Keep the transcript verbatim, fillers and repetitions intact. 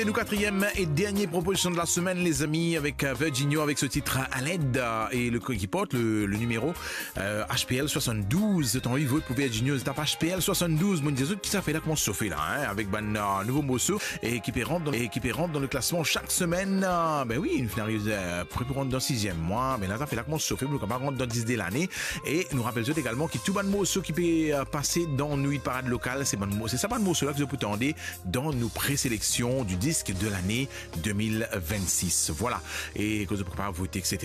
Et nous, quatrième et dernière proposition de la semaine, les amis, avec Virginio, avec ce titre à l'aide et le qui porte le, le numéro euh, H P L soixante-douze. Tant il veut pour Virginio, c'est H P L soixante-douze. Mon Dieu, qui ça fait là, comment se chauffer là, hein, avec ben euh, nouveau morceau et qui rentre dans, et qui rentre dans le classement chaque semaine. Euh, ben oui, il finalise euh, pour rentrer dans le sixième mois. Mais là, ça fait là comment se chauffer, pour rentre dans le dix de l'année. Et nous rappelons également qu'il y a tout bon morceau qui peut euh, passer dans Nuit de Parade locale. C'est bon, c'est ça, bon morceau là que vous pouvez entendre dans nos présélections du disque de l'année deux mille vingt-six. Voilà. Et que vous pouvez pas voter, et cetera.